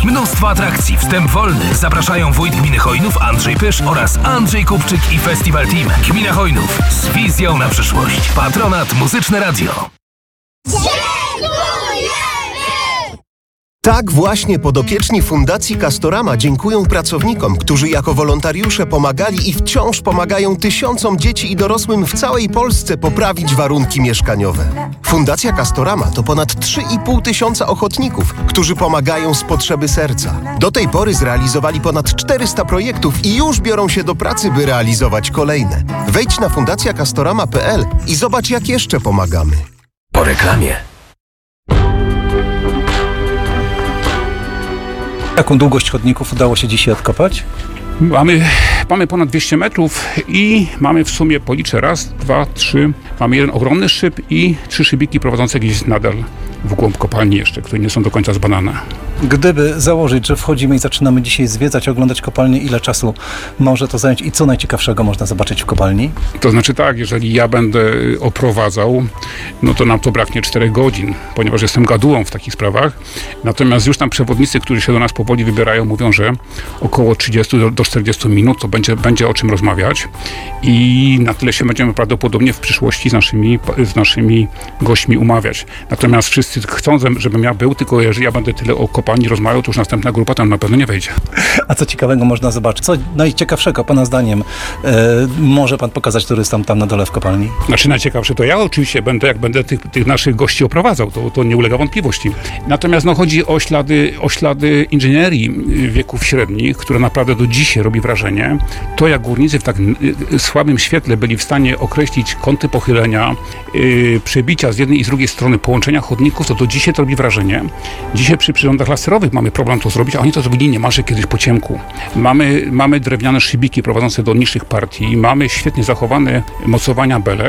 Mnóstwo atrakcji, wstęp wolny. Zapraszają wójt gminy Chojnów Andrzej Pysz oraz Andrzej Kupczyk i Festiwal Team. Gmina Chojnów z wizją na przyszłość. Patronat Muzyczne Radio. Tak właśnie podopieczni Fundacji Castorama dziękują pracownikom, którzy jako wolontariusze pomagali i wciąż pomagają tysiącom dzieci i dorosłym w całej Polsce poprawić warunki mieszkaniowe. Fundacja Castorama to ponad 3,5 tysiąca ochotników, którzy pomagają z potrzeby serca. Do tej pory zrealizowali ponad 400 projektów i już biorą się do pracy, by realizować kolejne. Wejdź na fundacjacastorama.pl i zobacz, jak jeszcze pomagamy. Po reklamie. Jaką długość chodników udało się dzisiaj odkopać? Mamy ponad 200 metrów i mamy w sumie, policzę, 1, 2, 3, mamy jeden ogromny szyb i 3 szybiki prowadzące gdzieś nadal w głąb kopalni jeszcze, które nie są do końca zbadane. Gdyby założyć, że wchodzimy i zaczynamy dzisiaj zwiedzać, oglądać kopalnię, ile czasu może to zająć i co najciekawszego można zobaczyć w kopalni? To znaczy tak, jeżeli ja będę oprowadzał, no to nam to braknie 4 godzin, ponieważ jestem gadułą w takich sprawach. Natomiast już tam przewodnicy, którzy się do nas powoli wybierają, mówią, że około 30 do 40 minut to będzie o czym rozmawiać i na tyle się będziemy prawdopodobnie w przyszłości z naszymi gośćmi umawiać. Natomiast wszyscy chcą, żebym ja był, tylko jeżeli ja będę tyle o kopalni rozmawiał, to już następna grupa tam na pewno nie wejdzie. A co ciekawego można zobaczyć? Co najciekawszego pana zdaniem może pan pokazać turystom tam na dole w kopalni? Znaczy najciekawsze to ja oczywiście będę, jak będę tych naszych gości oprowadzał, to nie ulega wątpliwości. Natomiast chodzi o ślady inżynierii wieków średnich, która naprawdę do dzisiaj robi wrażenie. To jak górnicy w tak słabym świetle byli w stanie określić kąty pochylenia, przebicia z jednej i z drugiej strony, połączenia chodników, to do dzisiaj to robi wrażenie. Dzisiaj przy przyrządach laserowych mamy problem to zrobić, a oni to zrobili niemalże kiedyś po ciemku. Mamy drewniane szybiki prowadzące do niższych partii, mamy świetnie zachowane mocowania belek.